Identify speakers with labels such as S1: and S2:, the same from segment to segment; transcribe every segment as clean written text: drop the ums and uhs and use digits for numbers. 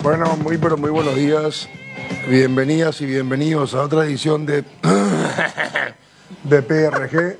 S1: Bueno, pero muy buenos días. Bienvenidas y bienvenidos a otra edición de PRG.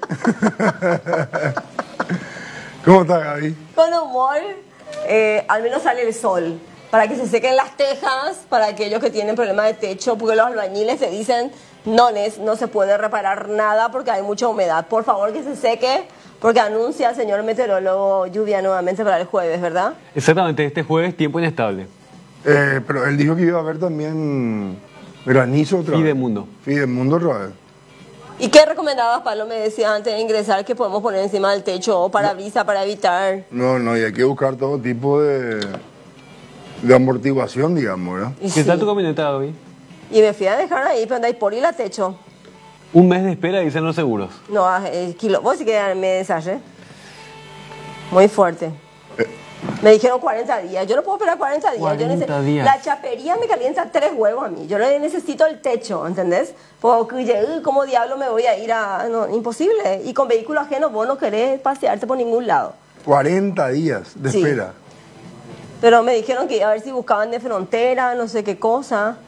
S1: ¿Cómo estás, Gaby?
S2: Con humor, al menos sale el sol, para que se sequen las tejas, para aquellos que tienen problemas de techo, porque los albañiles te dicen, no se puede reparar nada porque hay mucha humedad. Por favor, que se seque, porque anuncia el señor meteorólogo lluvia nuevamente para el jueves, ¿verdad?
S3: Exactamente, este jueves tiempo inestable.
S1: Pero él dijo que iba a haber también granizo otra vez.
S3: Fidemundo.
S1: Fidemundo otra vez.
S2: ¿Y qué recomendabas, Pablo? Me decía antes de ingresar que podemos poner encima del techo o parabrisas para evitar...
S1: No, y hay que buscar todo tipo de amortiguación, digamos, ¿verdad?
S3: ¿Qué tal tu camioneta, Gaby?
S2: Y me fui a dejar ahí, pero andáis por ir a techo.
S3: Un mes de espera, dicen los seguros.
S2: No, vos sí que darme mensaje. Muy fuerte. Me dijeron 40 días. Yo no puedo esperar 40 días.
S3: 40 días.
S2: La chapería me calienta 3 huevos a mí. Yo necesito el techo, ¿entendés? Porque ¿cómo diablo me voy a ir a...? No, imposible. Y con vehículo ajeno vos no querés pasearte por ningún lado.
S1: 40 días de
S2: Sí.
S1: espera.
S2: Pero me dijeron que a ver si buscaban de frontera, no sé qué cosa.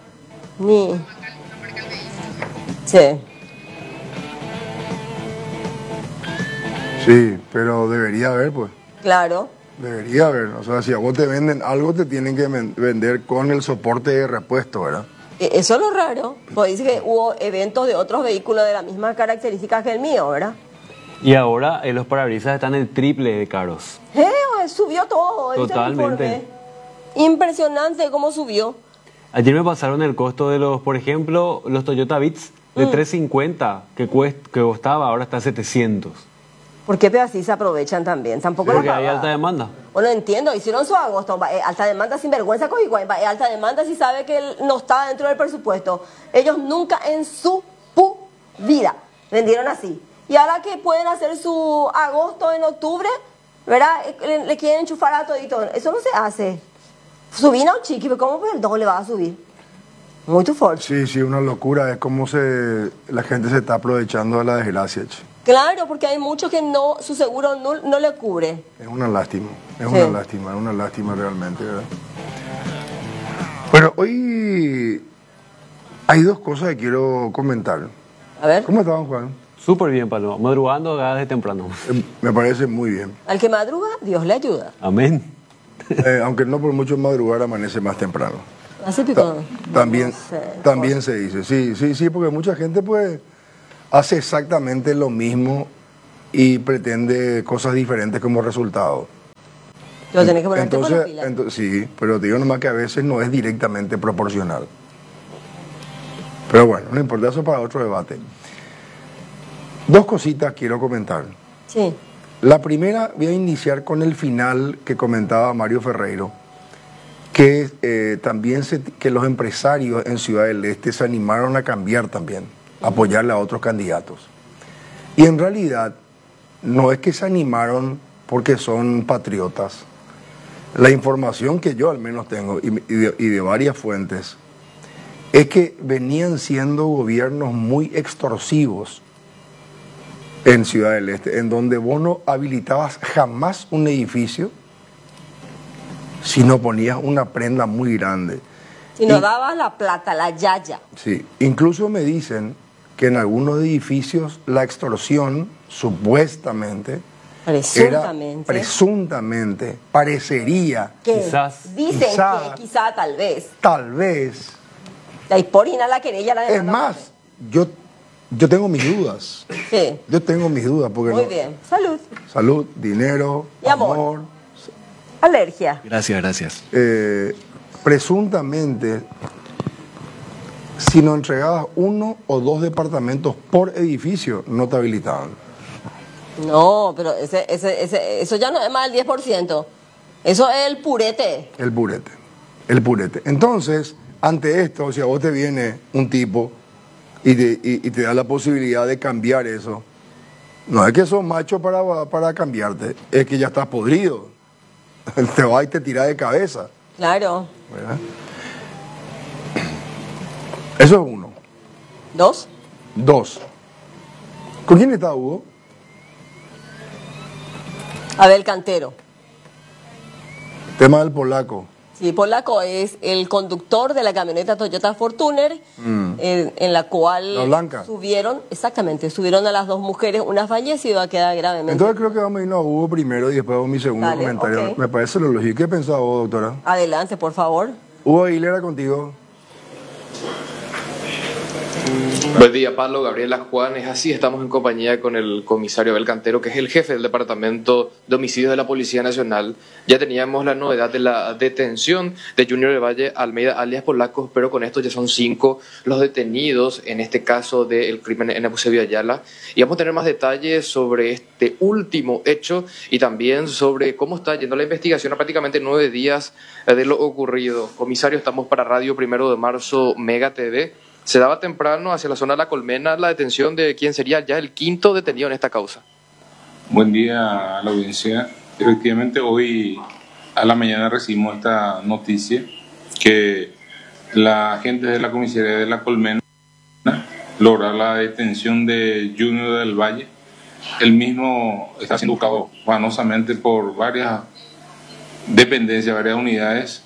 S2: Sí.
S1: Sí, pero debería haber, pues.
S2: Claro.
S1: Debería haber. O sea, si a vos te venden algo, te tienen que vender con el soporte de repuesto, ¿verdad?
S2: Eso es lo raro. Pues dice que hubo eventos de otros vehículos de las mismas características que el mío, ¿verdad?
S3: Y ahora los parabrisas están el triple de caros.
S2: Subió todo. ¿Viste el
S3: Totalmente.
S2: informe? Impresionante cómo subió.
S3: Ayer me pasaron el costo de los, por ejemplo, los Toyota Vitz de 350 que costaba, ahora está a 700.
S2: ¿Por qué así se aprovechan también? Tampoco
S3: Porque
S2: la
S3: hay
S2: pagada.
S3: alta demanda.
S2: Bueno, entiendo, hicieron su agosto. Alta demanda sin vergüenza, alta demanda si sabe que él no está dentro del presupuesto. Ellos nunca en su vida vendieron así. Y ahora que pueden hacer su agosto en octubre, ¿verdad? Le quieren enchufar a todito. Eso no se hace. Subí a un chiqui, pero ¿cómo por el doble va a subir? Muy tu fuerte.
S1: Sí, una locura. Es como la gente se está aprovechando de la desgracia, che.
S2: Claro, porque hay muchos que su seguro no le cubre.
S1: Es una lástima,
S2: Sí.
S1: una lástima realmente, ¿verdad? Bueno, hoy hay dos cosas que quiero comentar.
S2: A ver,
S1: ¿Cómo estaban, Juan?
S3: Súper bien, Paloma. Madrugando desde temprano.
S1: Me parece muy bien.
S2: al que madruga, Dios le ayuda.
S3: Amén.
S1: Aunque no por mucho madrugar, amanece más temprano.
S2: Así pico.
S1: También,
S2: No sé.
S1: también se dice, sí, porque mucha gente pues hace exactamente lo mismo y pretende cosas diferentes como resultado.
S2: Lo tenés que ponerte por la pila.
S1: Sí, pero te digo nomás que a veces no es directamente proporcional. Pero bueno, no importa, eso para otro debate. Dos cositas quiero comentar.
S2: Sí.
S1: La primera, voy a iniciar con el final que comentaba Mario Ferreiro, que también que los empresarios en Ciudad del Este se animaron a cambiar también, a apoyarle a otros candidatos. Y en realidad no es que se animaron porque son patriotas. La información que yo al menos tengo y de varias fuentes es que venían siendo gobiernos muy extorsivos en Ciudad del Este, en donde vos no habilitabas jamás un edificio si no ponías una prenda muy grande.
S2: Si no dabas la plata, la yaya.
S1: Sí, incluso me dicen que en algunos edificios la extorsión supuestamente presuntamente parecería
S2: ¿Qué?
S3: Quizás.
S2: Dicen que quizá, tal vez.
S1: tal vez.
S2: La hiporina, la querella, la
S1: Es
S2: demanda.
S1: más, yo tengo mis dudas.
S2: Sí.
S1: Yo tengo mis dudas porque
S2: Muy bien. Salud.
S1: Salud, dinero,
S2: Y amor. Alergia.
S3: Gracias.
S1: Presuntamente, si no entregabas 1 o 2 departamentos por edificio, no te habilitaban.
S2: No, pero eso ya no es más del 10%. Eso es el purete.
S1: El purete. Entonces, ante esto, si a vos te viene un tipo y te da la posibilidad de cambiar eso, no es que sos macho para cambiarte, es que ya estás podrido. Te va y te tira de cabeza.
S2: Claro.
S1: ¿Verdad? Eso es uno.
S2: 2.
S1: 2. ¿Con quién está Hugo?
S2: Abel Cantero.
S1: Tema del polaco.
S2: Sí, Polaco es el conductor de la camioneta Toyota Fortuner, en la cual
S1: La blanca.
S2: subieron a las dos mujeres, una fallecida y otra queda gravemente.
S1: Entonces creo que vamos a irnos a Hugo primero y después hago mi segundo
S2: Dale,
S1: comentario.
S2: ok.
S1: Me parece lo lógico. ¿Qué pensás vos, doctora?
S2: Adelante, por favor.
S1: Hugo Aguilera contigo.
S4: Buen día, Pablo, Gabriela, Juan. Es así, estamos en compañía con el comisario Abel Cantero, que es el jefe del Departamento de Homicidios de la Policía Nacional. Ya teníamos la novedad de la detención de Junior del Valle Almeida, alias Polaco, pero con esto ya son 5 los detenidos en este caso del crimen en Eusebio Ayala. Y vamos a tener más detalles sobre este último hecho y también sobre cómo está yendo la investigación a prácticamente 9 días de lo ocurrido. Comisario, estamos para Radio 1 de Marzo, Mega TV. Se daba temprano hacia la zona de La Colmena la detención de quien sería ya el 5º detenido en esta causa.
S5: Buen día a la audiencia. Efectivamente, hoy a la mañana recibimos esta noticia que la agente de la comisaría de La Colmena logra la detención de Junior del Valle. El mismo está siendo buscado afanosamente por varias dependencias, varias unidades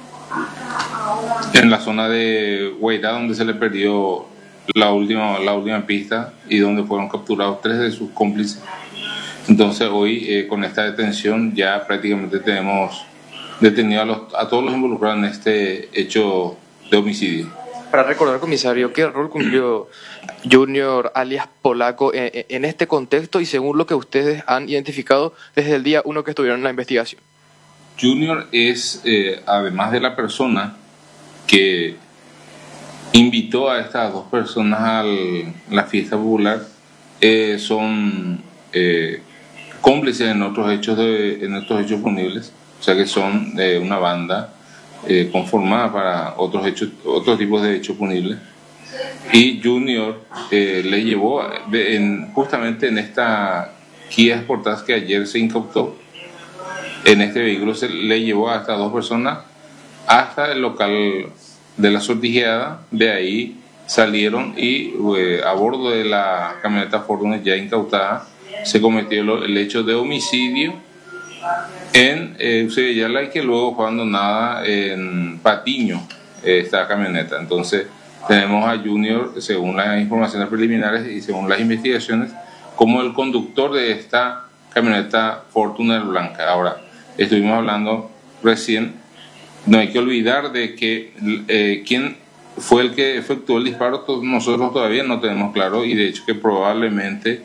S5: en la zona de Guairá, donde se le perdió la última pista y donde fueron capturados 3 de sus cómplices. Entonces hoy con esta detención ya prácticamente tenemos detenido a todos los involucrados en este hecho de homicidio.
S4: Para recordar, comisario, ¿qué rol cumplió Junior alias Polaco en este contexto y según lo que ustedes han identificado desde el día 1 que estuvieron en la investigación?
S5: Junior es, además de la persona que invitó a estas 2 personas a la fiesta popular, son cómplices en otros hechos punibles, o sea que son una banda conformada para otros tipos de hechos punibles. Y Junior le llevó justamente en esta Kia Sportage que ayer se incautó. En este vehículo se le llevó a estas 2 personas hasta el local de la sortijeada. De ahí salieron y a bordo de la camioneta Fortuner ya incautada se cometió el hecho de homicidio en Eusebio Ayala, y que luego fue abandonada en Patiño esta camioneta. Entonces tenemos a Junior, según las informaciones preliminares y según las investigaciones, como el conductor de esta camioneta Fortuner blanca. Ahora, estuvimos hablando recién, no hay que olvidar de que quién fue el que efectuó el disparo, nosotros todavía no tenemos claro, y de hecho que probablemente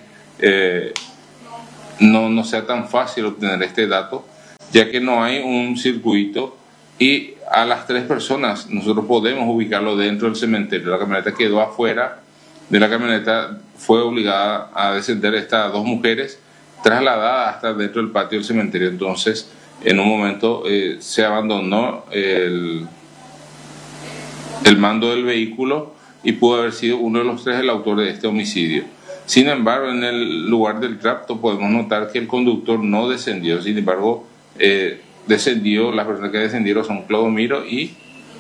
S5: no sea tan fácil obtener este dato, ya que no hay un circuito y a las 3 personas nosotros podemos ubicarlo dentro del cementerio. La camioneta quedó afuera de la camioneta, fue obligada a descender estas 2 mujeres, trasladadas hasta dentro del patio del cementerio. Entonces en un momento se abandonó el mando del vehículo y pudo haber sido uno de los 3 el autor de este homicidio. Sin embargo, en el lugar del rapto podemos notar que el conductor no descendió. Sin embargo, las personas que descendieron son Clodomiro y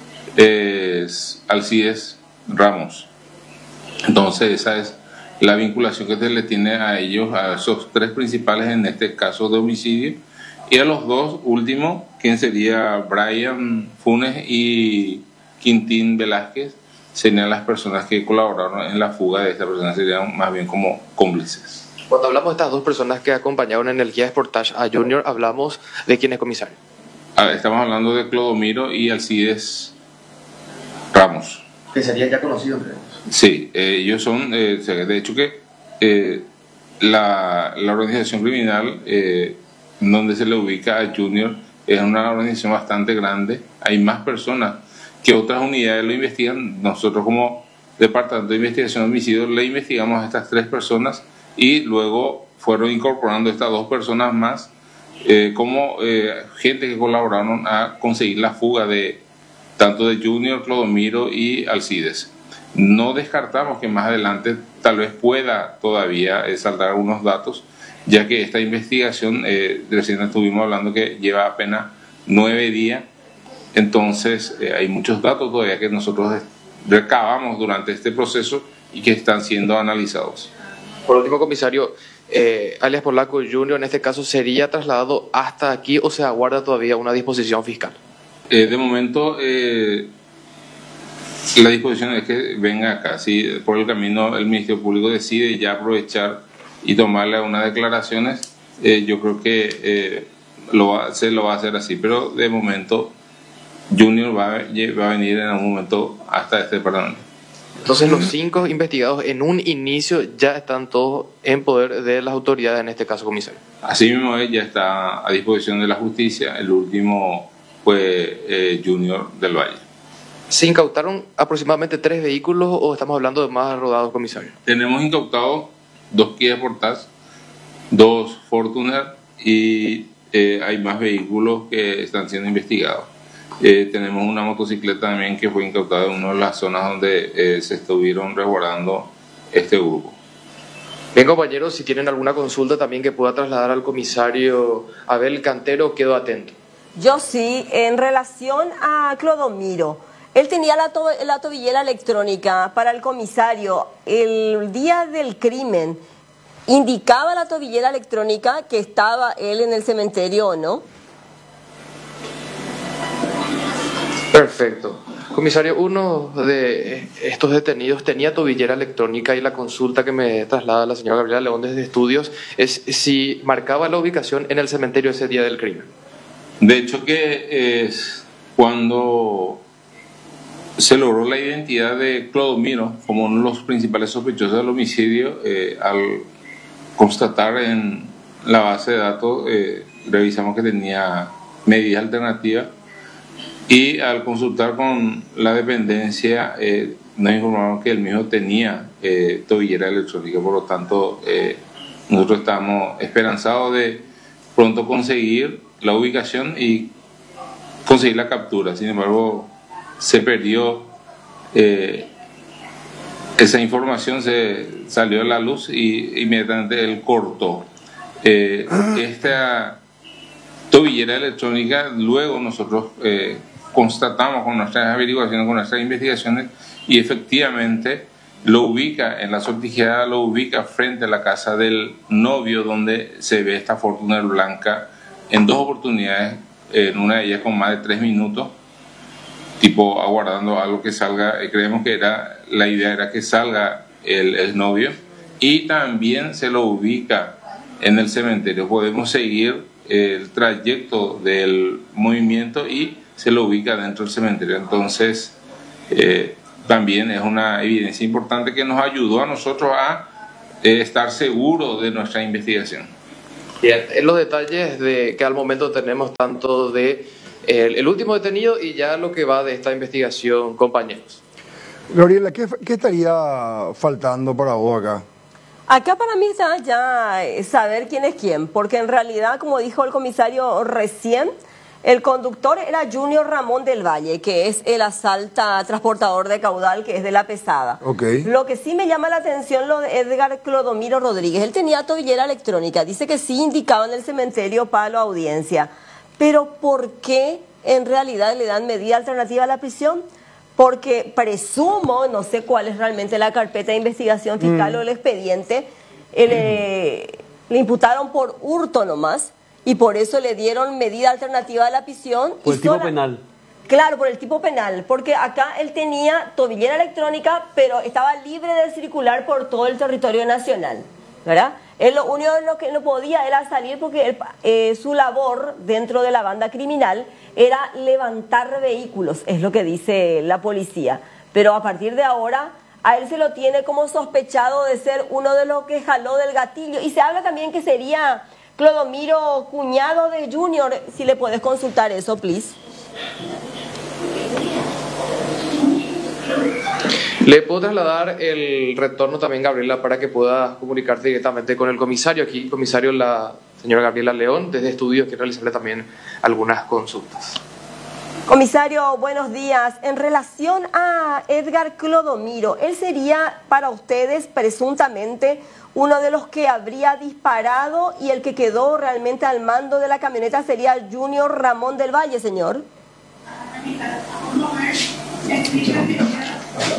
S5: Alcides Ramos. Entonces esa es la vinculación que se le tiene a ellos, a esos 3 principales en este caso de homicidio, y a los 2 últimos, quien sería Brian Funes y Quintín Velázquez, serían las personas que colaboraron en la fuga de esta persona, serían más bien como cómplices.
S4: Cuando hablamos de estas 2 personas que acompañaron en el Kia Sportage a Junior, hablamos de quién es comisario.
S5: Estamos hablando de Clodomiro y Alcides Ramos.
S4: Que serían ya conocidos entre ellos.
S5: Sí, ellos son, de hecho que la organización criminal donde se le ubica a Junior es una organización bastante grande, hay más personas que otras unidades lo investigan. Nosotros como Departamento de Investigación de Homicidios le investigamos a estas 3 personas y luego fueron incorporando estas 2 personas más como gente que colaboraron a conseguir la fuga de tanto de Junior, Clodomiro y Alcides. No descartamos que más adelante tal vez pueda todavía saltar algunos datos, ya que esta investigación, recién estuvimos hablando que lleva apenas 9 días, entonces hay muchos datos todavía que nosotros recabamos durante este proceso y que están siendo analizados.
S4: Por último, comisario, alias Polaco Junior en este caso sería trasladado hasta aquí o se aguarda todavía una disposición fiscal.
S5: De momento, la disposición es que venga acá. Si por el camino el Ministerio Público decide ya aprovechar y tomarle unas declaraciones, yo creo que se lo va a hacer así. Pero de momento, Junior va a venir en algún momento hasta este departamento.
S4: Entonces los 5 investigados en un inicio ya están todos en poder de las autoridades, en este caso, comisario.
S5: Así mismo ya está a disposición de la justicia. El último fue Junior del Valle.
S4: ¿Se incautaron aproximadamente 3 vehículos o estamos hablando de más rodados, comisario?
S5: Tenemos incautados 2 Kia Sportage, 2 Fortuner y hay más vehículos que están siendo investigados. Tenemos una motocicleta también que fue incautada en una de las zonas donde se estuvieron resguardando este grupo.
S4: Bien, compañeros, si tienen alguna consulta también que pueda trasladar al comisario Abel Cantero, quedo atento.
S2: Yo sí, en relación a Clodomiro, él tenía la tobillera electrónica para el comisario. El día del crimen, ¿indicaba la tobillera electrónica que estaba él en el cementerio o no?
S4: Perfecto. Comisario, uno de estos detenidos tenía tobillera electrónica y la consulta que me traslada la señora Gabriela León desde estudios es si marcaba la ubicación en el cementerio ese día del crimen.
S5: De hecho que cuando se logró la identidad de Clodomiro como uno de los principales sospechosos del homicidio, al constatar en la base de datos, revisamos que tenía medidas alternativas. Y al consultar con la dependencia, nos informaron que el mismo tenía tobillera electrónica. Por lo tanto, nosotros estamos esperanzados de pronto conseguir la ubicación y conseguir la captura. Sin embargo, se perdió esa información, se salió a la luz y inmediatamente él cortó. Esta tobillera electrónica, luego nosotros constatamos con nuestras averiguaciones, con nuestras investigaciones, y efectivamente lo ubica en la sortijada, lo ubica frente a la casa del novio, donde se ve esta Fortuner blanca en 2 oportunidades, en una de ellas con más de 3 minutos, tipo aguardando algo que salga. Creemos que la idea era que salga el novio, y también se lo ubica en el cementerio. Podemos seguir el trayecto del movimiento y se lo ubica dentro del cementerio. Entonces también es una evidencia importante que nos ayudó a nosotros a estar seguros de nuestra investigación.
S4: Bien, en los detalles de que al momento tenemos tanto de el último detenido y ya lo que va de esta investigación, compañeros.
S1: Gabriela, ¿qué estaría faltando para vos acá?
S2: Acá para mí está ya saber quién es quién, porque en realidad, como dijo el comisario recién, el conductor era Junior Ramón del Valle, que es el asalta transportador de caudal, que es de la pesada.
S1: Okay.
S2: Lo que sí me llama la atención lo de Edgar Clodomiro Rodríguez. Él tenía tobillera electrónica, dice que sí indicaba en el cementerio para la audiencia. Pero ¿por qué en realidad le dan medida alternativa a la prisión? Porque presumo, no sé cuál es realmente la carpeta de investigación fiscal o el expediente, le imputaron por hurto nomás, y por eso le dieron medida alternativa a la prisión.
S3: Por el tipo penal.
S2: Claro, por el tipo penal, porque acá él tenía tobillera electrónica, pero estaba libre de circular por todo el territorio nacional, ¿verdad? Él lo único de lo que no podía era salir porque su labor dentro de la banda criminal era levantar vehículos, es lo que dice la policía. Pero a partir de ahora, a él se lo tiene como sospechado de ser uno de los que jaló del gatillo. Y se habla también que sería Clodomiro, cuñado de Junior. Si le puedes consultar eso, please.
S4: Le puedo trasladar el retorno también, Gabriela, para que pueda comunicarte directamente con el comisario. Aquí, comisario, la señora Gabriela León, desde estudios, quiere realizarle también algunas consultas.
S2: Comisario, buenos días. En relación a Edgar Clodomiro, él sería para ustedes presuntamente uno de los que habría disparado, y el que quedó realmente al mando de la camioneta sería Junior Ramón del Valle, señor.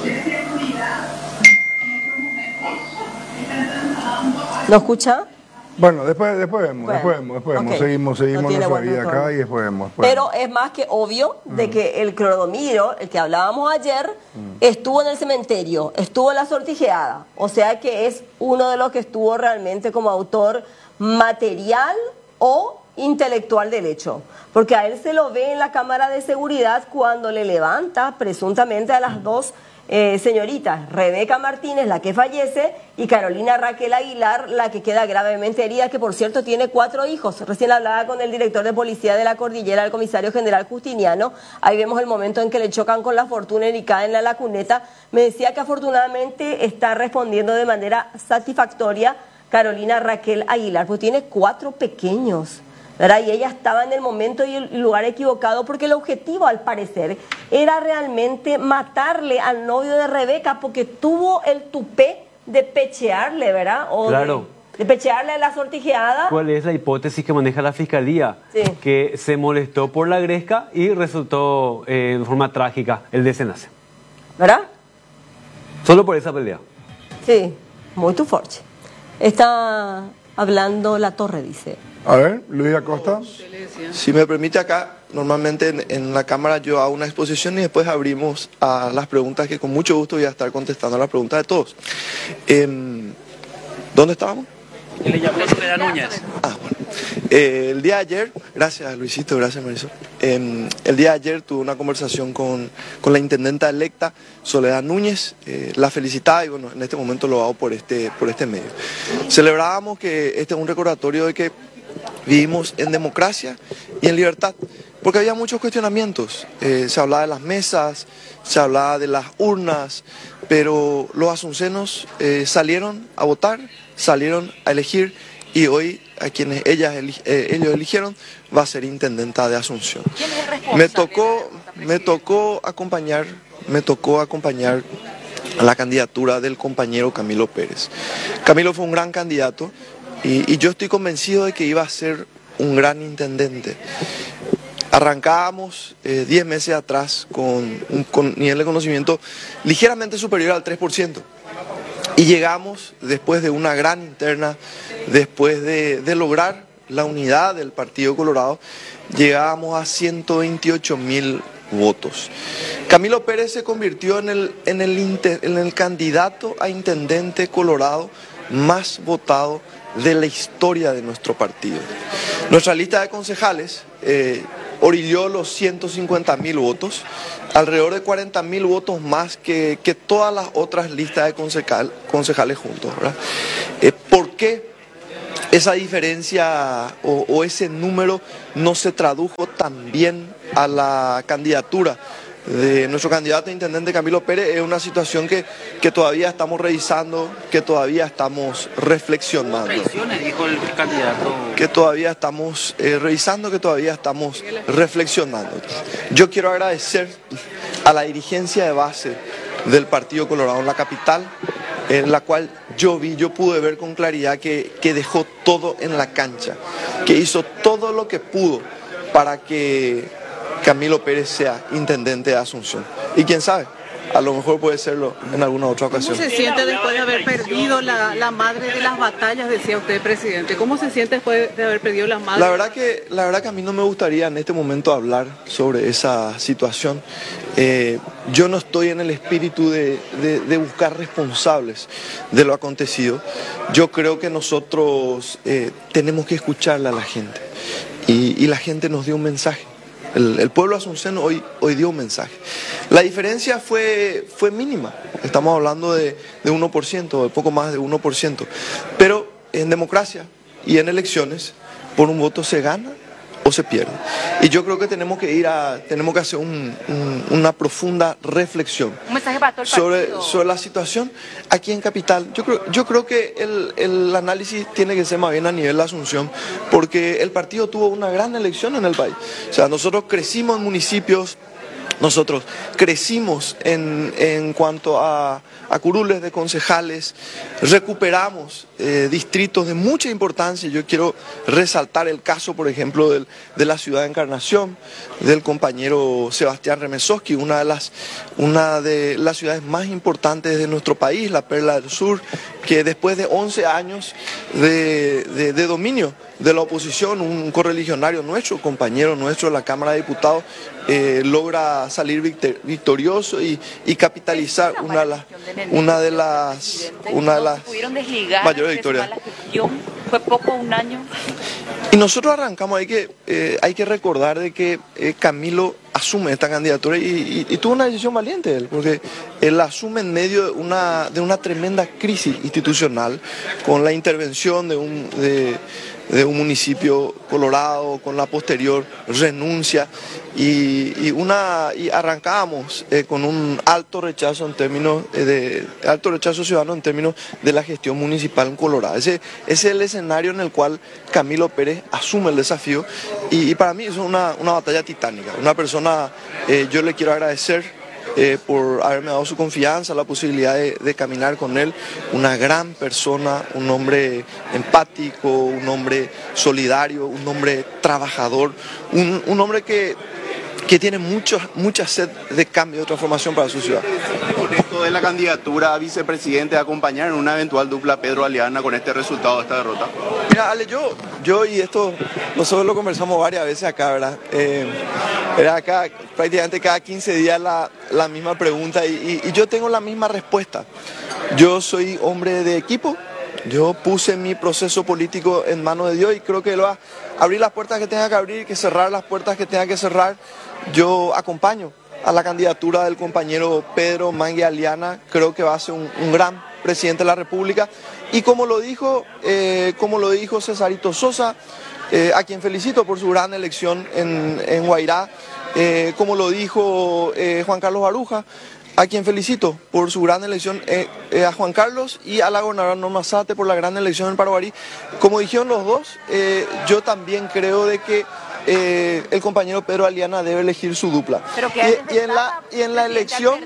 S2: ¿No escucha?
S1: Bueno, después vemos,
S2: Bueno,
S1: después vemos.
S2: ok.
S1: Seguimos
S2: No tiene
S1: nuestra
S2: buen
S1: vida
S2: retorno.
S1: acá y después vemos. después
S2: Pero es más que obvio de que el clodomiro, el que hablábamos ayer, estuvo en el cementerio, estuvo en la sortijeada. O sea que es uno de los que estuvo realmente como autor material o intelectual del hecho. Porque a él se lo ve en la cámara de seguridad cuando le levanta presuntamente a las dos señoritas, Rebeca Martínez, la que fallece, y Carolina Raquel Aguilar, la que queda gravemente herida, que por cierto tiene 4 hijos. Recién hablaba con el director de policía de la Cordillera, el comisario general Justiniano. Ahí vemos el momento en que le chocan con la Fortuner y caen en la cuneta. Me decía que afortunadamente está respondiendo de manera satisfactoria Carolina Raquel Aguilar, pues tiene 4 pequeños, ¿verdad? Y ella estaba en el momento y el lugar equivocado, porque el objetivo, al parecer, era realmente matarle al novio de Rebeca, porque tuvo el tupé de pechearle, ¿verdad? O
S3: Claro.
S2: de pechearle a la sortijeada.
S3: ¿Cuál es la hipótesis que maneja la fiscalía?
S2: Sí.
S3: Que se molestó por la gresca y resultó de forma trágica el desenlace.
S2: ¿Verdad?
S3: Solo por esa pelea.
S2: Sí, muy tu forche. Está hablando La Torre, dice.
S1: A ver, Luis Acosta.
S6: Si me permite acá, normalmente en la cámara yo hago una exposición y después abrimos a las preguntas, que con mucho gusto voy a estar contestando las preguntas de todos. ¿Dónde estábamos?
S7: Le llamó Soledad Núñez.
S6: Ah, bueno. El día de ayer, gracias Luisito, gracias Marisol. El día de ayer tuve una conversación con la intendenta electa, Soledad Núñez. La felicitaba y bueno, en este momento lo hago por este medio. Celebrábamos que este es un recordatorio de que vivimos en democracia y en libertad, porque había muchos cuestionamientos. Se hablaba de las mesas, se hablaba de las urnas, pero los asuncenos salieron a votar, salieron a elegir, y hoy a quienes ellos eligieron va a ser intendenta de Asunción.
S7: ¿Quién es el responsable?
S6: Me tocó acompañar a la candidatura del compañero Camilo Pérez. Camilo fue un gran candidato y yo estoy convencido de que iba a ser un gran intendente. Arrancábamos 10 meses atrás con un nivel de conocimiento ligeramente superior al 3%. Y llegamos, después de una gran interna, después de lograr la unidad del Partido Colorado, llegábamos a 128.000 votos. Camilo Pérez se convirtió en el candidato a intendente colorado más votado de la historia de nuestro partido. Nuestra lista de concejales orilló los 150.000 votos, alrededor de 40.000 votos más que todas las otras listas de concejales juntos, ¿verdad? ¿Por qué esa diferencia o ese número no se tradujo también a la candidatura de nuestro candidato a intendente Camilo Pérez? Es una situación que todavía estamos revisando, que todavía estamos reflexionando.
S7: Traiciones, dijo el candidato.
S6: Que todavía estamos revisando, que todavía estamos reflexionando. Yo quiero agradecer a la dirigencia de base del Partido Colorado en la capital, en la cual yo pude ver con claridad que dejó todo en la cancha, que hizo todo lo que pudo para que Camilo Pérez sea intendente de Asunción. Y quién sabe, a lo mejor puede serlo en alguna otra ocasión.
S8: ¿Cómo se siente después de haber perdido la madre de las batallas, decía usted, presidente? ¿Cómo se siente después de haber perdido las madres?
S6: La verdad que a mí no me gustaría en este momento hablar sobre esa situación. Yo no estoy en el espíritu de buscar responsables de lo acontecido. Yo creo que nosotros tenemos que escucharle a la gente. Y la gente nos dio un mensaje. El pueblo asunceno hoy dio un mensaje. La diferencia fue mínima. Estamos hablando de 1%, de poco más de 1%. Pero en democracia y en elecciones, por un voto se gana o se pierde. Y yo creo que tenemos que hacer una profunda reflexión
S7: Un mensaje para todo el partido.
S6: sobre la situación aquí en Capital. Yo creo que el análisis tiene que ser más bien a nivel de Asunción, porque el partido tuvo una gran elección en el país. O sea, nosotros crecimos en municipios Nosotros crecimos en cuanto a curules de concejales, recuperamos distritos de mucha importancia. Yo quiero resaltar el caso, por ejemplo, de la ciudad de Encarnación, del compañero Sebastián Remesoski, una de las ciudades más importantes de nuestro país, la Perla del Sur, que después de 11 años de dominio de la oposición, un correligionario nuestro, compañero nuestro de la Cámara de Diputados, logra salir victorioso y capitalizar una de las mayores victorias.
S7: Fue poco, un año.
S6: Y nosotros arrancamos, hay que recordar de que Camilo asume esta candidatura y tuvo una decisión valiente él, porque él asume en medio de una tremenda crisis institucional, con la intervención de un municipio colorado, con la posterior renuncia y arrancábamos con un alto rechazo ciudadano en términos de la gestión municipal en Colorado. Ese es el escenario en el cual Camilo Pérez asume el desafío y para mí es una batalla titánica. Una persona, yo le quiero agradecer por haberme dado su confianza, la posibilidad de caminar con él, una gran persona, un hombre empático, un hombre solidario, un hombre trabajador, un hombre que tiene mucha sed de cambio, de transformación para su ciudad.
S9: Esto de la candidatura a vicepresidente, acompañar en una eventual dupla Pedro Aliana con este resultado de esta derrota.
S6: Mira, Ale, yo y esto nosotros lo conversamos varias veces acá, ¿verdad? Era acá prácticamente cada 15 días la misma pregunta y yo tengo la misma respuesta. Yo soy hombre de equipo, yo puse mi proceso político en manos de Dios y creo que Él va a abrir las puertas que tenga que abrir, que cerrar las puertas que tenga que cerrar. Yo acompaño a la candidatura del compañero Pedro Mangui Aliana, creo que va a ser un gran presidente de la República y como lo dijo Cesarito Sosa, a quien felicito por su gran elección en Guairá, como lo dijo Juan Carlos Baruja, a quien felicito por su gran elección, a Juan Carlos y a la gobernadora Norma Sate por la gran elección en Paraguarí. Como dijeron los dos, yo también creo de que el compañero Pedro Aliana debe elegir su dupla.
S7: Pero
S6: y en la elección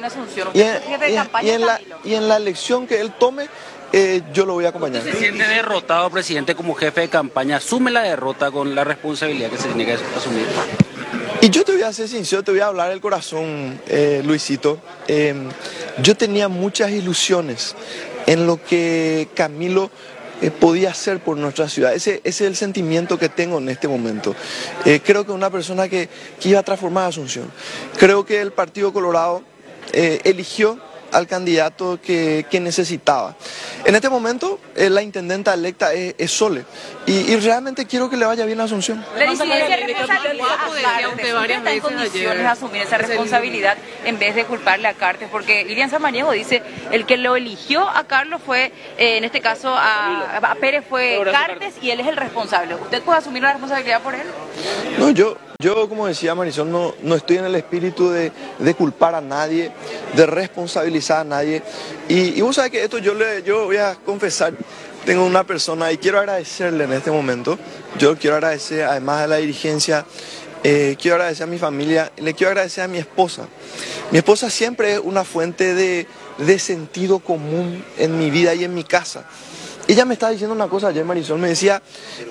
S6: y en la elección que él tome, yo lo voy a acompañar.
S7: ¿Se siente derrotado, presidente, como jefe de campaña? ¿Asume la derrota con la responsabilidad que se tiene que asumir?
S6: Y yo te voy a ser sincero, te voy a hablar del corazón, Luisito. Yo tenía muchas ilusiones en lo que Camilo podía hacer por nuestra ciudad. Ese es el sentimiento que tengo en este momento. Creo que una persona que iba a transformar Asunción. Creo que el Partido Colorado eligió al candidato que necesitaba. En este momento, la intendenta electa es Sole y realmente quiero que le vaya bien a Asunción.
S10: La disidencia responsabilidad ¿Usted está en condiciones de asumir esa responsabilidad en vez de culparle a Cartes? Porque Lilian Samaniego dice, el que lo eligió a Carlos fue, en este caso a Pérez fue Cartes y él es el responsable. ¿Usted puede asumir la responsabilidad por él?
S6: No, yo como decía Marisol, no estoy en el espíritu de culpar a nadie, de responsabilizar a nadie. Y vos sabés que esto yo voy a confesar, tengo una persona y quiero agradecerle en este momento. Yo quiero agradecer, además de la dirigencia, quiero agradecer a mi familia, le quiero agradecer a mi esposa. Mi esposa siempre es una fuente de sentido común en mi vida y en mi casa. Ella me estaba diciendo una cosa ayer, Marisol, me decía,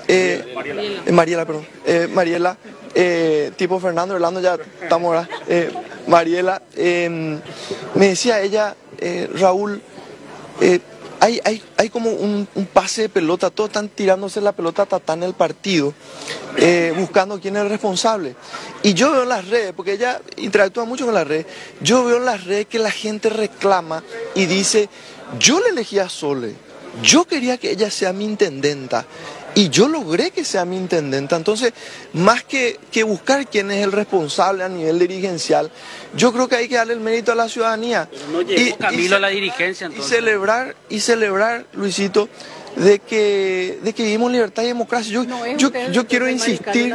S6: Mariela, tipo Fernando Orlando, ya estamos, ¿verdad? Mariela, me decía ella, Raúl, hay como un pase de pelota, todos están tirándose la pelota tatá en el partido, buscando quién es el responsable. Y yo veo en las redes, porque ella interactúa mucho con las redes, yo veo en las redes que la gente reclama y dice, yo le elegí a Sole, yo quería que ella sea mi intendenta y yo logré que sea mi intendenta. Entonces, más que buscar quién es el responsable a nivel dirigencial, yo creo que hay que darle el mérito a la ciudadanía.
S7: Pero no llegó Camilo a la dirigencia, entonces.
S6: Y celebrar, Luisito, de que vivimos en libertad y democracia. Yo quiero insistir,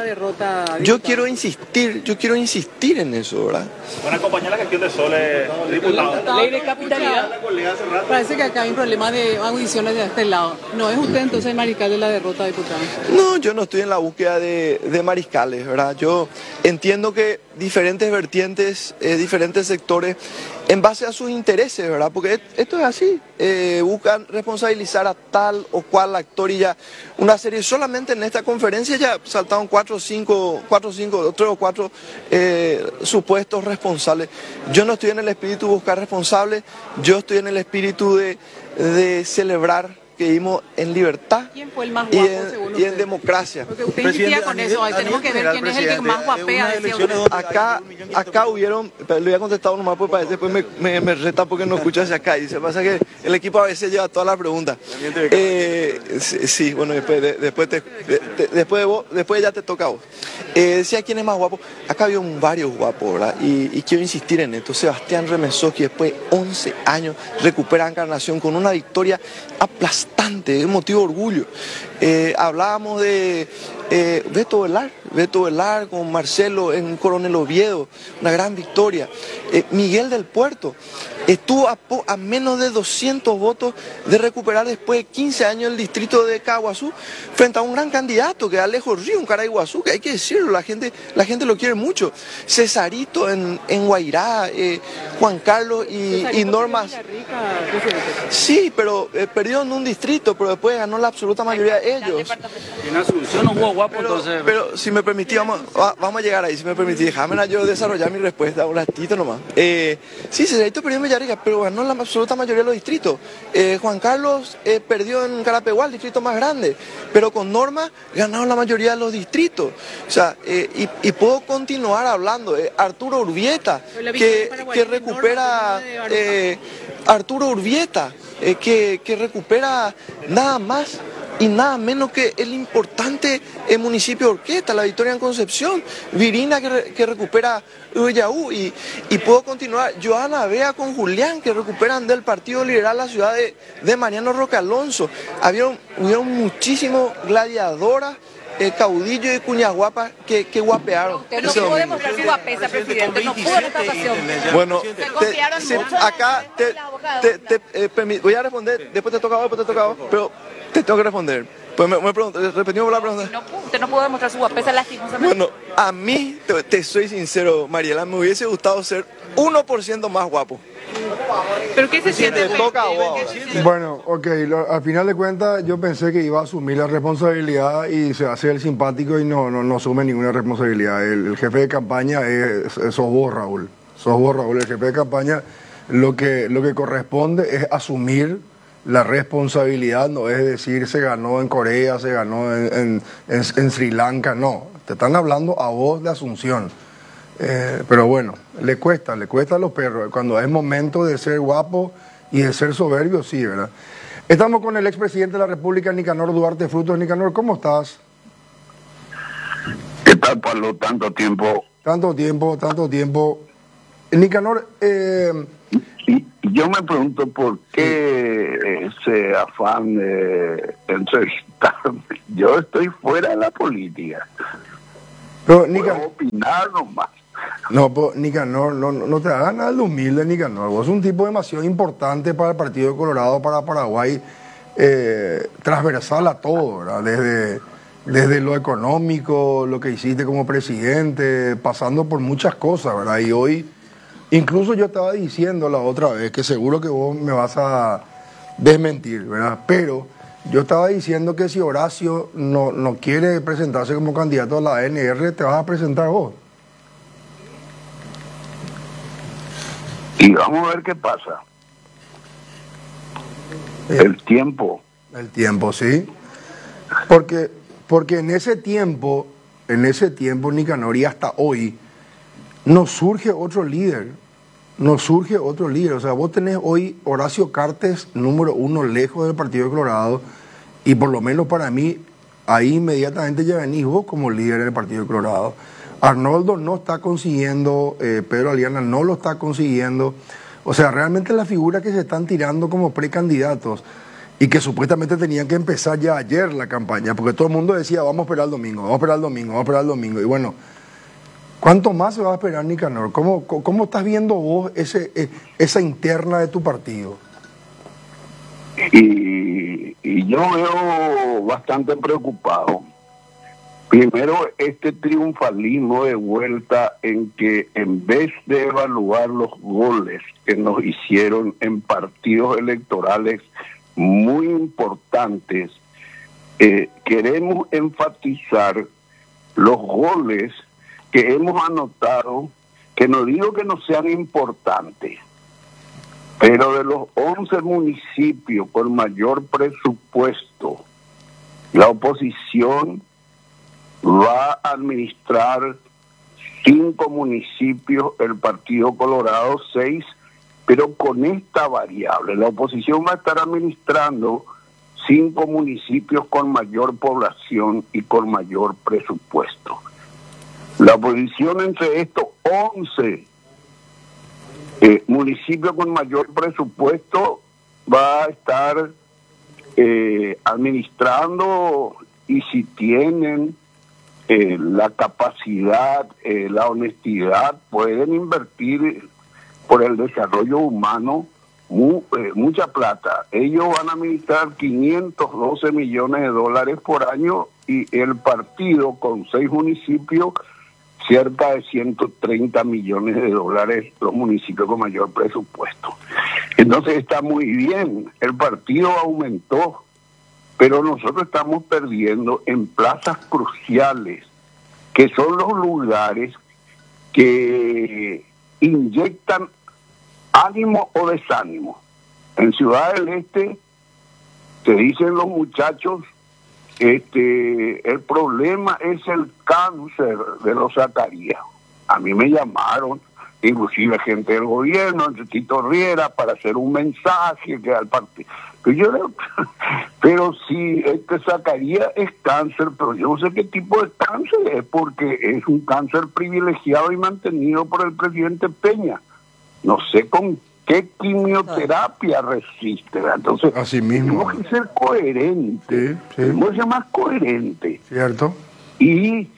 S6: yo quiero insistir en eso, ¿verdad?
S11: Bueno, acompañar la gestión de Sole, diputado.
S8: Ley de capitalidad. Parece que acá hay un problema de audiciones de este lado. ¿No es usted entonces el mariscal de la derrota, diputado?
S6: No, yo no estoy en la búsqueda de mariscales, ¿verdad? Yo entiendo que diferentes vertientes, diferentes sectores, en base a sus intereses, ¿verdad? Porque esto es así, buscan responsabilizar a tal o cual actor y ya una serie, solamente en esta conferencia ya saltaron 3 o 4 supuestos responsables. Yo no estoy en el espíritu de buscar responsables, yo estoy en el espíritu de celebrar que vivimos en libertad.
S8: ¿Quién fue el más guapo, según usted?
S6: Y en democracia.
S8: Porque usted insistía con eso, ahí tenemos que ver quién es el que más guapea, decía usted.
S6: Acá hubieron, le voy a contestar nomás porque después me reta porque no escucha hacia acá. Y se pasa que el equipo a veces lleva todas las preguntas. Sí, bueno, después ya te toca a vos. Decía quién es más guapo. Acá había varios guapos, ¿verdad? Y quiero insistir en esto. Sebastián Remesoski, después de 11 años, recupera Encarnación con una victoria aplastante, es motivo de orgullo. Hablábamos de Beto Velar con Marcelo en Coronel Oviedo, una gran victoria. Miguel del Puerto estuvo a menos de 200 votos de recuperar después de 15 años el distrito de Caguazú frente a un gran candidato que es Alejo Río, un Caraiguazú, que hay que decirlo, la gente lo quiere mucho. Cesarito en Guairá, Juan Carlos y Normas. Sí, pero perdió en un distrito, pero después ganó la absoluta mayoría de ellos.
S7: En Asunción no hubo guapo, entonces.
S6: Pero si me permitís, vamos a llegar ahí, si me permitís, déjame yo desarrollar mi respuesta un ratito nomás. Sí, Cesarito perdió en Villarrica, pero ganó la absoluta mayoría de los distritos. Juan Carlos perdió en Carapeguá, el distrito más grande, pero con Norma ganaron la mayoría de los distritos. O sea, y puedo continuar hablando. Arturo Urbieta, que recupera... Arturo Urbieta, que recupera nada más y nada menos que el importante municipio de Orquesta, la Victoria en Concepción, Virina que recupera Uyaú y puedo continuar, Joana Bea con Julián que recuperan del Partido Liberal la ciudad de Mariano Roque Alonso. Hubieron muchísimos gladiadoras, caudillos y cuñas guapas que guapearon.
S10: Usted no pudo demostrar su guapesa, presidente, no pudo en esta ocasión.
S6: Bueno, acá voy a responder, después te toca a vos, pero te tengo que responder. Pues me repetimos la pregunta.
S10: Usted no pudo demostrar su guapesa lastimosamente.
S6: Bueno, a mí, te soy sincero, Mariela, me hubiese gustado ser 1% más guapo.
S8: ¿Pero qué se siente?
S6: Toca a vos.
S1: Bueno, ok, al final de cuentas yo pensé que iba a asumir la responsabilidad y se hace el simpático y no asume ninguna responsabilidad. El jefe de campaña sos vos, Raúl. Sos vos, Raúl, el jefe de campaña. Lo que corresponde es asumir la responsabilidad, no es decir se ganó en Corea, se ganó en Sri Lanka, no. Te están hablando a vos de Asunción. Pero bueno, le cuesta a los perros. Cuando es momento de ser guapo y de ser soberbio, sí, ¿verdad? Estamos con el expresidente de la República, Nicanor Duarte Frutos. Nicanor, ¿cómo estás?
S12: ¿Qué tal, Pablo? Tanto tiempo.
S1: Tanto tiempo. Nicanor,
S12: yo me pregunto por qué ese afán de entrevistarme. Yo estoy fuera de la política.
S1: Pero,
S12: puedo opinar nomás.
S1: No, pues, Nicanor, no te hagas nada de humilde, Nicanor. Vos sos un tipo demasiado importante para el Partido de Colorado, para Paraguay, transversal a todo, ¿verdad? Desde lo económico, lo que hiciste como presidente, pasando por muchas cosas, ¿verdad? Y hoy, incluso yo estaba diciendo la otra vez, que seguro que vos me vas a desmentir, ¿verdad? Pero yo estaba diciendo que si Horacio no quiere presentarse como candidato a la ANR, te vas a presentar vos.
S12: Y vamos a ver qué pasa. El tiempo.
S1: El tiempo, sí. Porque en ese tiempo, Nicanor, y hasta hoy, no surge otro líder. O sea, vos tenés hoy Horacio Cartes, número 1, lejos del Partido de Colorado, y por lo menos para mí, ahí inmediatamente ya venís vos como líder del Partido de Colorado. Arnoldo no está consiguiendo, Pedro Aliana no lo está consiguiendo. O sea, realmente las figuras que se están tirando como precandidatos y que supuestamente tenían que empezar ya ayer la campaña, porque todo el mundo decía, vamos a esperar el domingo, vamos a esperar el domingo, vamos a esperar el domingo. Y bueno, ¿cuánto más se va a esperar, Nicanor? ¿Cómo estás viendo vos esa interna de tu partido?
S12: Y yo veo bastante preocupado. Primero, este triunfalismo de vuelta en que en vez de evaluar los goles que nos hicieron en partidos electorales muy importantes, queremos enfatizar los goles que hemos anotado, que no digo que no sean importantes, pero de los 11 municipios con mayor presupuesto, la oposición va a administrar 5 municipios, el Partido Colorado 6, pero con esta variable. La oposición va a estar administrando 5 municipios con mayor población y con mayor presupuesto. La oposición entre estos 11 municipios con mayor presupuesto va a estar administrando, y si tienen la capacidad, la honestidad, pueden invertir por el desarrollo humano mucha plata. Ellos van a administrar 512 millones de dólares por año, y el partido con 6 municipios cerca de 130 millones de dólares, los municipios con mayor presupuesto. Entonces está muy bien, el partido aumentó, pero nosotros estamos perdiendo en plazas cruciales, que son los lugares que inyectan ánimo o desánimo. En Ciudad del Este, te dicen los muchachos, el problema es el cáncer de los Zacarías. A mí me llamaron, inclusive gente del gobierno, entre Tito Riera, para hacer un mensaje que al partido. Pero si Zacarías es cáncer, pero yo no sé qué tipo de cáncer es, porque es un cáncer privilegiado y mantenido por el presidente Peña. No sé con qué quimioterapia resiste, ¿verdad? Entonces,
S1: así mismo,
S12: tenemos que ser coherentes, tenemos que ser más coherentes.
S1: ¿Cierto?
S12: Y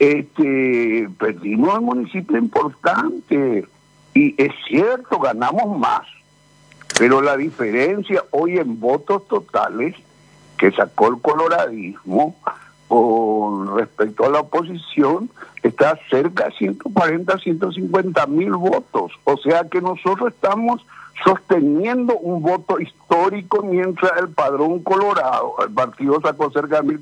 S12: perdimos un municipio importante, y es cierto, ganamos más, pero la diferencia hoy en votos totales que sacó el coloradismo con respecto a la oposición está cerca de 140, 150 mil votos. O sea que nosotros estamos sosteniendo un voto histórico, mientras el Padrón Colorado, el partido sacó cerca de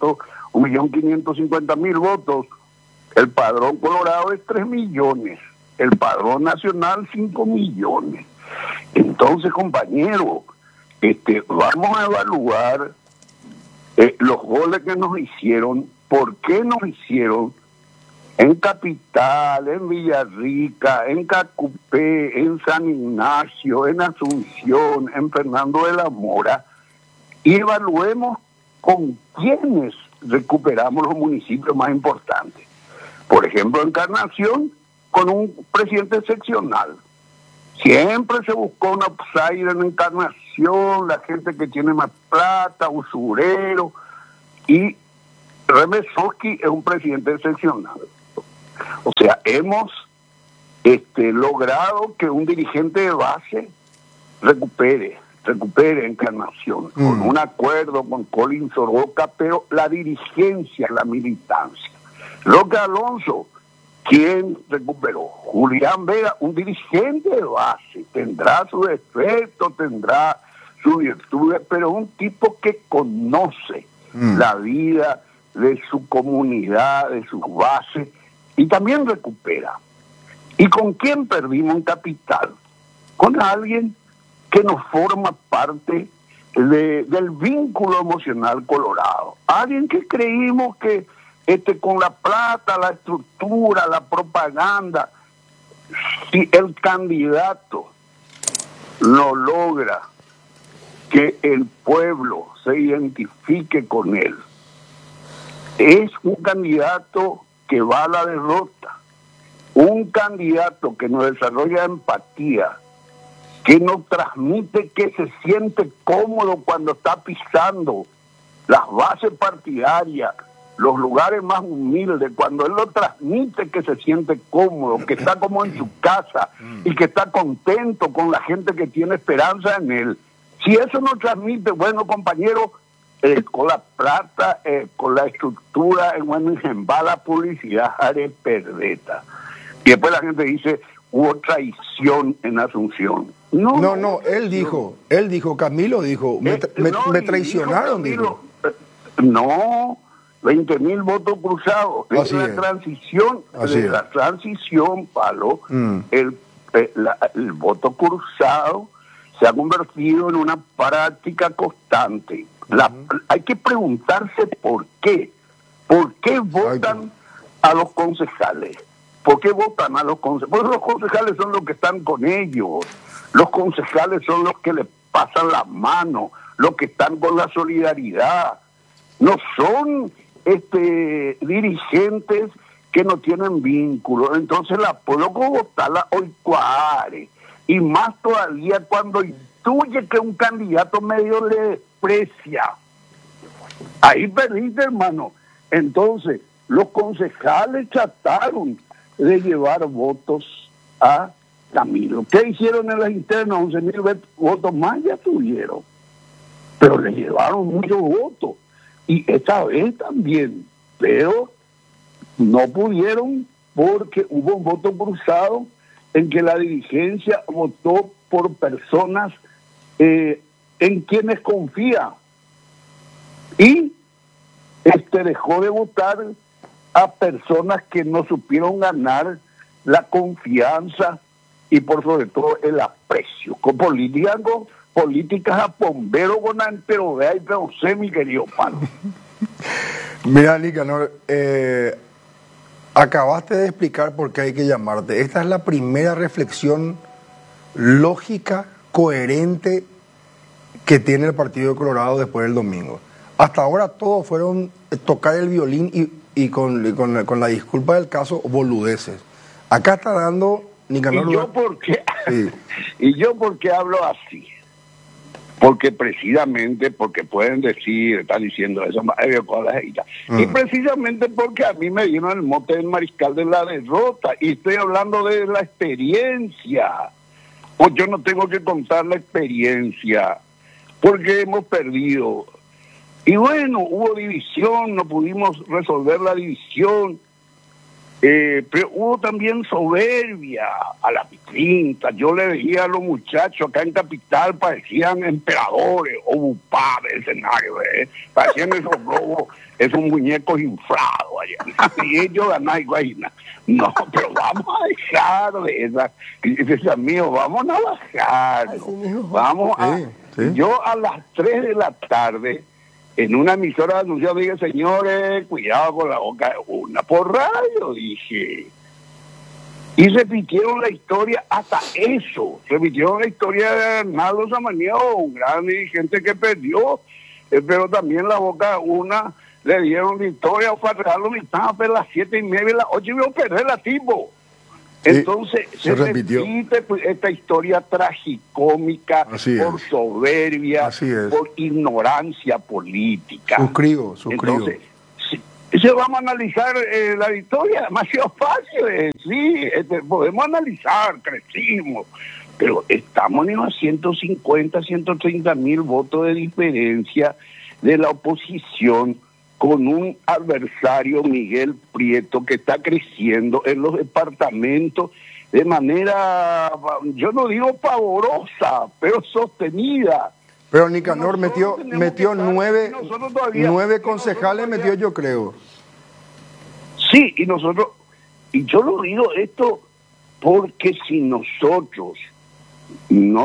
S12: 1.550.000 votos. El Padrón Colorado es 3 millones, el Padrón Nacional 5 millones. Entonces, compañeros, vamos a evaluar los goles que nos hicieron, por qué nos hicieron en Capital, en Villarrica, en Cacupé, en San Ignacio, en Asunción, en Fernando de la Mora, y evaluemos con quiénes recuperamos los municipios más importantes. Por ejemplo, Encarnación, con un presidente excepcional. Siempre se buscó un upside en Encarnación, la gente que tiene más plata, usurero, y Remesoski es un presidente excepcional. O sea, hemos logrado que un dirigente de base recupere Encarnación, con un acuerdo con Colin Soroka, pero la dirigencia, la militancia. Roque Alonso, ¿quién recuperó? Julián Vega, un dirigente de base, tendrá sus defectos, tendrá sus virtudes, pero un tipo que conoce la vida de su comunidad, de sus bases, y también recupera. ¿Y con quién perdimos en Capital? Con alguien que nos forma parte del vínculo emocional colorado. Alguien que creímos que con la plata, la estructura, la propaganda, si el candidato no logra que el pueblo se identifique con él, es un candidato que va a la derrota, un candidato que no desarrolla empatía, que nos transmite que se siente cómodo cuando está pisando las bases partidarias, los lugares más humildes, cuando él lo transmite que se siente cómodo, que está como en su casa y que está contento con la gente que tiene esperanza en él. Si eso no transmite, bueno, compañero, con la plata, con la estructura, bueno, va la publicidad, haré perdeta. Y después la gente dice, hubo traición en Asunción.
S1: No, él dijo, Camilo dijo, me traicionaron, dijo.
S12: No, 20.000 votos cruzados. Es la transición, la transición, Palo, el voto cruzado se ha convertido en una práctica constante. Hay que preguntarse por qué. ¿Por qué votan a los concejales? ¿Por qué votan a los concejales? Pues los concejales son los que están con ellos. Los concejales son los que les pasan la mano, los que están con la solidaridad. No son dirigentes que no tienen vínculo. Entonces la puedo votarla hoy cuare. Y más todavía cuando intuye que un candidato medio le desprecia. Ahí perdiste, hermano. Entonces, los concejales trataron de llevar votos a Camilo. ¿Qué hicieron en las internas? 11.000 votos más ya tuvieron. Pero le llevaron muchos votos. Y esta vez también. Pero no pudieron porque hubo un voto cruzado en que la dirigencia votó por personas en quienes confía. Y dejó de votar a personas que no supieron ganar la confianza y por sobre todo el aprecio. Con políticas a bombero con pero vea y pero sé, mi querido Palo.
S1: Mira, Nicanor, acabaste de explicar por qué hay que llamarte. Esta es la primera reflexión lógica, coherente que tiene el Partido de Colorado después del domingo. Hasta ahora todos fueron tocar el violín y con la disculpa del caso, boludeces. Acá está dando Nicanor.
S12: ¿Y yo por qué hablo así? Porque precisamente, porque pueden decir, están diciendo eso, y precisamente porque a mí me dieron el mote del mariscal de la derrota, y estoy hablando de la experiencia. Pues yo no tengo que contar la experiencia, porque hemos perdido. Y bueno, hubo división, no pudimos resolver la división, pero hubo también soberbia a la pinta. Yo le veía a los muchachos acá en Capital, parecían emperadores o bupá del escenario, parecían esos globos, esos muñecos inflados allá. Y ellos ganan igual. No, pero vamos a dejar de esa. Dice mío, vamos a bajar. Vamos a. Yo a las 3 de la tarde. En una emisora anunciada dije, señores, cuidado con la boca de una por radio, dije. Y repitieron la historia, hasta eso. Repitieron la historia de Arnaldo Samaniego, un gran dirigente que perdió, pero también la boca de una le dieron victoria para regalarlo mitad a las 7:30, las 8 y vio perder la tipo. Entonces se repite esta historia tragicómica por soberbia, por ignorancia política.
S1: Suscribo.
S12: Entonces, si vamos a analizar la victoria, demasiado fácil. Sí, podemos analizar, crecimos, pero estamos en unos 150.000 votos de diferencia de la oposición, con un adversario, Miguel Prieto, que está creciendo en los departamentos de manera, yo no digo pavorosa, pero sostenida.
S1: Pero Nicanor metió 9 concejales, metió yo creo.
S12: Sí, y yo lo digo esto porque si nosotros no